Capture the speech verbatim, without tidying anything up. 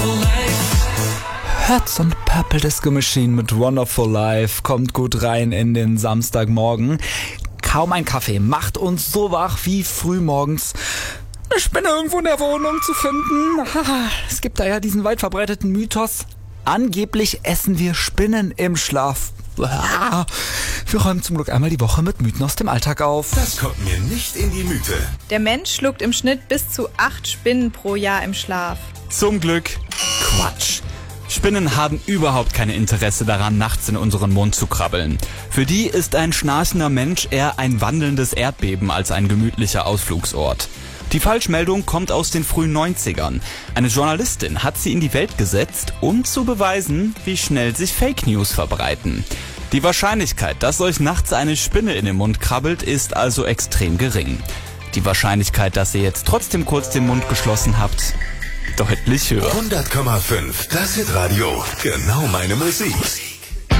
Herz und Purple Disco Machine mit Wonderful Life kommt gut rein in den Samstagmorgen. Kaum ein Kaffee macht uns so wach wie frühmorgens eine Spinne irgendwo in der Wohnung zu finden. Es gibt da ja diesen weit verbreiteten Mythos. Angeblich essen wir Spinnen im Schlaf. Wir räumen zum Glück einmal die Woche mit Mythen aus dem Alltag auf. Das kommt mir nicht in die Mythe. Der Mensch schluckt im Schnitt bis zu acht Spinnen pro Jahr im Schlaf. Zum Glück Quatsch. Spinnen haben überhaupt kein Interesse daran, nachts in unseren Mund zu krabbeln. Für die ist ein schnarchender Mensch eher ein wandelndes Erdbeben als ein gemütlicher Ausflugsort. Die Falschmeldung kommt aus den frühen neunzigern. Eine Journalistin hat sie in die Welt gesetzt, um zu beweisen, wie schnell sich Fake News verbreiten. Die Wahrscheinlichkeit, dass euch nachts eine Spinne in den Mund krabbelt, ist also extrem gering. Die Wahrscheinlichkeit, dass ihr jetzt trotzdem kurz den Mund geschlossen habt, deutlich höher. hundert Komma fünf, das Hitradio. Genau meine Musik.